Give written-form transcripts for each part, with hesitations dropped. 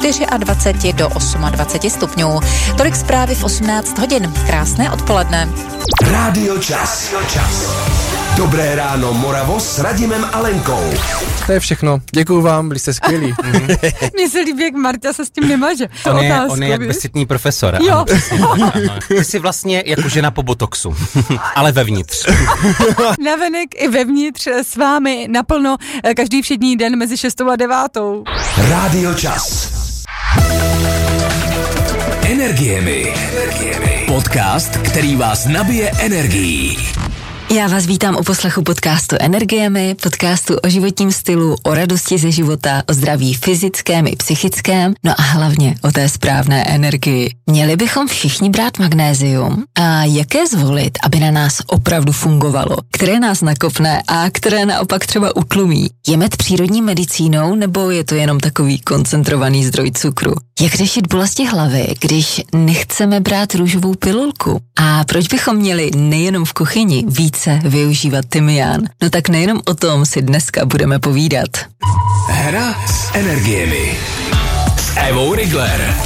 24 do 28 stupňů. Tolik zprávy v 18 hodin. Krásné odpoledne. Rádio Čas. Dobré ráno Moravo s Radimem a Lenkou. To je všechno. Děkuju vám, byli jste skvělí. Mně se líbí, jak Marta se s tím nemaže. On je jak besitný profesor. Jo. Ano. Ty jsi vlastně jako žena po botoxu, ale vevnitř. Navenek i vevnitř s vámi naplno každý všední den mezi 6 a 9. Rádio Čas. Energiemi. Podcast, který vás nabije energií. Já vás vítám u poslechu podcastu Energiemi, podcastu o životním stylu, o radosti ze života, o zdraví fyzickém i psychickém, no a hlavně o té správné energii. Měli bychom všichni brát magnézium a jaké zvolit, aby na nás opravdu fungovalo, které nás nakopne a které naopak třeba utlumí. Je med přírodní medicínou nebo je to jenom takový koncentrovaný zdroj cukru? Jak řešit bolesti hlavy, když nechceme brát růžovou pilulku? A proč bychom měli nejenom v kuchyni více využívat tymián? No tak nejenom o tom si dneska budeme povídat. Hra s energiemi. S Evou Rigler.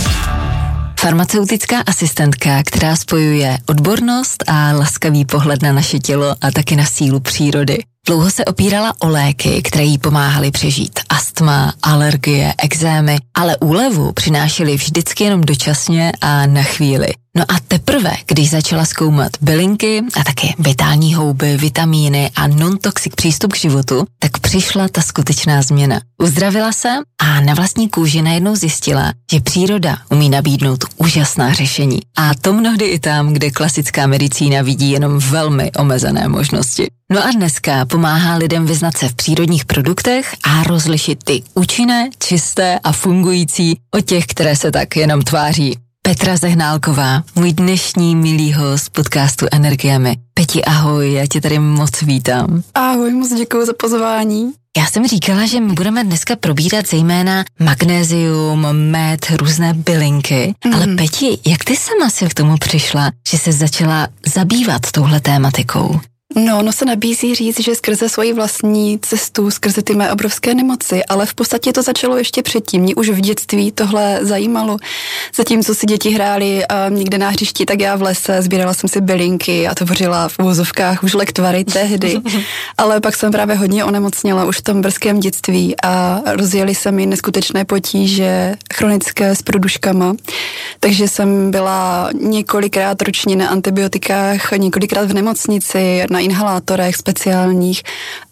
Farmaceutická asistentka, která spojuje odbornost a laskavý pohled na naše tělo a taky na sílu přírody. Dlouho se opírala o léky, které jí pomáhaly přežít astma, alergie, ekzémy, ale úlevu přinášely vždycky jenom dočasně a na chvíli. No a teprve, když začala zkoumat bylinky a taky vitální houby, vitamíny a non-toxic přístup k životu, tak přišla ta skutečná změna. Uzdravila se a na vlastní kůži najednou zjistila, že příroda umí nabídnout úžasná řešení. A to mnohdy i tam, kde klasická medicína vidí jenom velmi omezené možnosti. No a dneska pomáhá lidem vyznat se v přírodních produktech a rozlišit ty účinné, čisté a fungující od těch, které se tak jenom tváří. Petra Zehnálková, můj dnešní milý host podcastu Energiemi. Peti, ahoj, já tě tady moc vítám. Ahoj, moc děkuji za pozvání. Já jsem říkala, že my budeme dneska probírat zejména magnézium, med, různé bylinky, ale Peti, jak ty sama si k tomu přišla, že se začala zabývat touhle tématikou? No se nabízí říct, že skrze svoji vlastní cestu, skrze ty mé obrovské nemoci, ale v podstatě to začalo ještě předtím. Mě už v dětství tohle zajímalo. Zatímco si děti hrály někde na hřišti, tak já v lese sbírala jsem si bylinky a tvořila v uvozovkách už lektvary tehdy. Ale pak jsem právě hodně onemocněla už v tom brzkém dětství a rozjeli se mi neskutečné potíže chronické s průduškama. Takže jsem byla několikrát ročně na antibiotikách, několikrát v nemocnici, na inhalátorech speciálních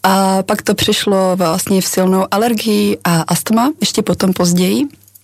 a pak to přišlo vlastně v silnou alergii a astma, ještě potom později.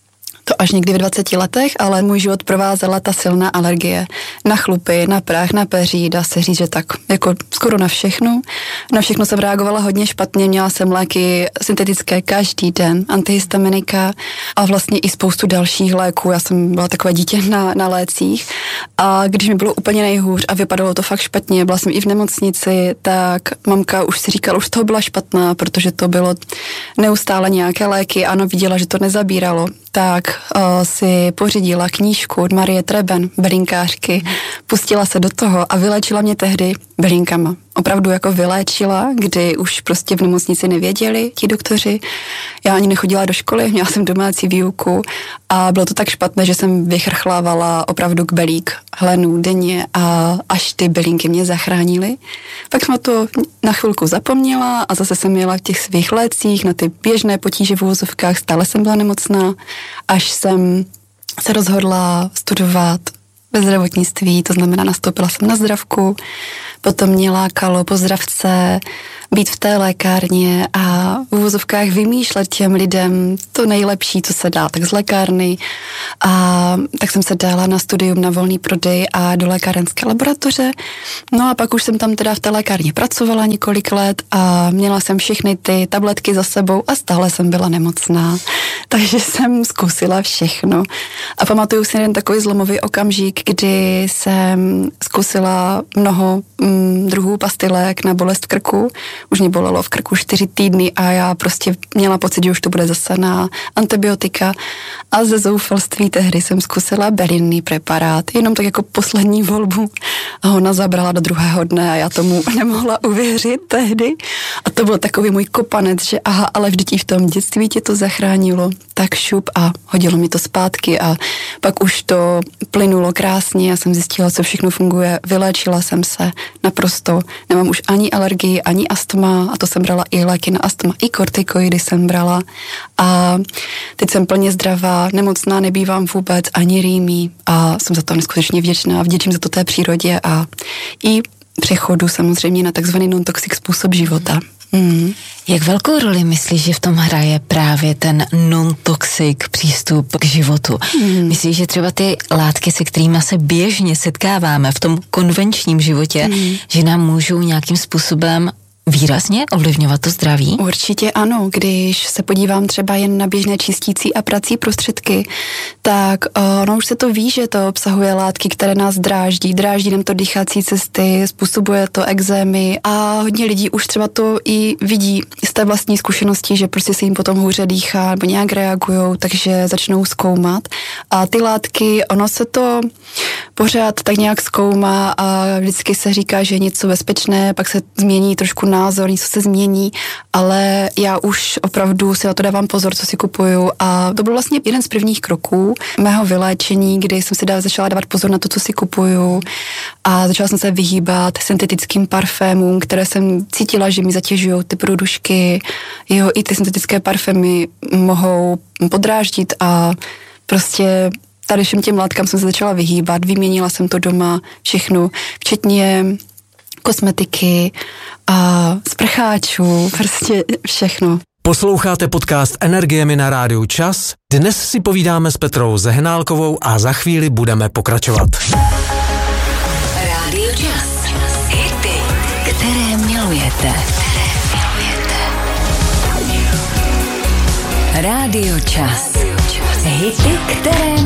To až někdy v 20 letech, ale můj život provázela ta silná alergie na chlupy, na prach, na peří, dá se říct, že tak jako skoro na všechno. Na všechno jsem reagovala hodně špatně, měla jsem léky syntetické každý den, antihistaminika a vlastně i spoustu dalších léků. Já jsem byla takové dítě na lécích a když mi bylo úplně nejhůř a vypadalo to fakt špatně, byla jsem i v nemocnici, tak mamka už si říkala, už toho byla špatná, protože to bylo neustále nějaké léky, ano, viděla, že to nezabíralo. Tak si pořídila knížku od Marie Treben, bylinkářky, pustila se do toho a vyléčila mě tehdy bylinkama. Opravdu jako vyléčila, kdy už prostě v nemocnici nevěděli ti doktoři. Já ani nechodila do školy, měla jsem domácí výuku a bylo to tak špatné, že jsem vychrchlávala opravdu kbelík hlenů denně a až ty bylinky mě zachránily. Pak jsem to na chvilku zapomněla a zase jsem měla v těch svých lécích na ty běžné potíže v uvozovkách, stále jsem byla nemocná, až jsem se rozhodla studovat ve zdravotnictví, to znamená nastoupila jsem na zdravku, potom mě lákalo po zdravce být v té lékárně a v uvozovkách vymýšlet těm lidem to nejlepší, co se dá, tak z lékárny. A tak jsem se dala na studium na volný prodej a do lékárenské laboratoře. No a pak už jsem tam teda v té lékárně pracovala několik let a měla jsem všechny ty tabletky za sebou a stále jsem byla nemocná. Takže jsem zkusila všechno. A pamatuju si jeden takový zlomový okamžik, kdy jsem zkusila mnoho druhů pastilek na bolest v krku. Už mě bolelo v krku 4 týdny a já prostě měla pocit, že už to bude zase na antibiotika. A ze zoufalství tehdy jsem zkusila belinný preparát, jenom tak jako poslední volbu. A ona zabrala do druhého dne a já tomu nemohla uvěřit tehdy. A to byl takový můj kopanec, že aha, ale vždyť i v tom dětství tě to zachránilo. Tak šup a hodilo mi to zpátky a pak už to plynulo krásně. Já jsem zjistila, co všechno funguje. Vyléčila jsem se naprosto. Nemám už ani alergii, ani astma a to jsem brala i léky na astma, i kortikoidy jsem brala. A teď jsem plně zdravá, nemocná nebývám vůbec, ani rýmí a jsem za to neskutečně vděčná. Vděčím za to té přírodě a i přechodu samozřejmě na takzvaný non-toxic způsob života. Jak velkou roli myslíš, že v tom hraje právě ten non-toxic přístup k životu? Myslíš, že třeba ty látky, se kterými se běžně setkáváme v tom konvenčním životě, že nám můžou nějakým způsobem výrazně ovlivňovat to zdraví? Určitě ano, když se podívám třeba jen na běžné čistící a prací prostředky, tak no už se to ví, že to obsahuje látky, které nás dráždí nám to dýchací cesty, způsobuje to ekzémy a hodně lidí už třeba to i vidí z té vlastní zkušenosti, že prostě se jim potom hůře dýchá nebo nějak reagujou, takže začnou zkoumat a ty látky, ono se to pořád tak nějak zkoumá a vždycky se říká, že je něco bezpečné, pak se změní trošku názor, něco se změní, ale já už opravdu si na to dávám pozor, co si kupuju a to byl vlastně jeden z prvních kroků mého vyléčení, kdy jsem si začala dávat pozor na to, co si kupuju a začala jsem se vyhýbat syntetickým parfémům, které jsem cítila, že mi zatěžují ty průdušky. Jo, i ty syntetické parfémy mohou podráždit a prostě tady všem těm látkám jsem se začala vyhýbat, vyměnila jsem to doma všechno, včetně kosmetiky a sprcháčů, prostě všechno. Posloucháte podcast Energiemi na rádiu Čas. Dnes si povídáme s Petrou Zehnálkovou a za chvíli budeme pokračovat. Rádio Čas. Hity, které milujete. Rádio Čas. Hity, které